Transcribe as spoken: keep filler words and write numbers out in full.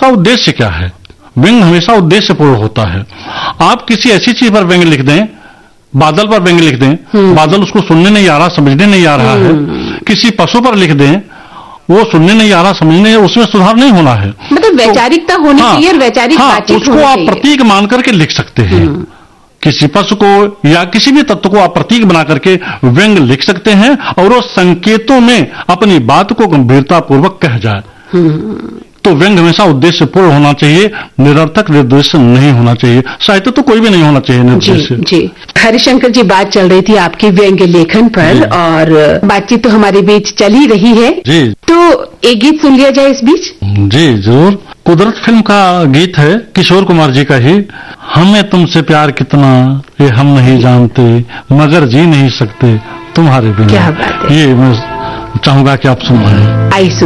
उसका उद्देश्य क्या है। व्यंग हमेशा उद्देश्यपूर्ण होता है। आप किसी ऐसी चीज पर व्यंग लिख दें, बादल पर व्यंग लिख दें, बादल उसको सुनने नहीं आ रहा, समझने नहीं आ रहा है। किसी पशु पर लिख दें, वो सुनने नहीं आ रहा, समझने, उसमें सुधार नहीं होना है। मतलब वैचारिकता होनी चाहिए और वैचारिक बातचीत उसको आप प्रतीक मान करके लिख सकते हैं। किसी पशु को या किसी भी तत्व को आप प्रतीक बना करके व्यंग लिख सकते हैं और वो संकेतों में अपनी बात को गंभीरता पूर्वक कह जाए। तो व्यंग हमेशा उद्देश्यपूर्ण होना चाहिए, निरर्थक निर्देश नहीं होना चाहिए। साहित्य तो कोई भी नहीं होना चाहिए निर्देश। जी, जी। हरिशंकर जी, बात चल रही थी आपके व्यंग लेखन पर और बातचीत तो हमारे बीच चल ही रही है जी। तो एक गीत सुन लिया जाए इस बीच। जी जरूर। कुदरत फिल्म का गीत है, किशोर कुमार जी का ही। हमें तुमसे प्यार कितना ये हम नहीं जानते, मगर जी नहीं सकते तुम्हारे बिना। क्या बात है। ये मैं चाहूंगा कि आप सुन पाए। आई